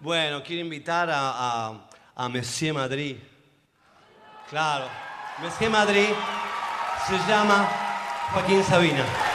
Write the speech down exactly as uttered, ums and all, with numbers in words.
Bueno, quiero invitar a, a, a Monsieur Madrid. Claro, Monsieur Madrid se llama Joaquín Sabina.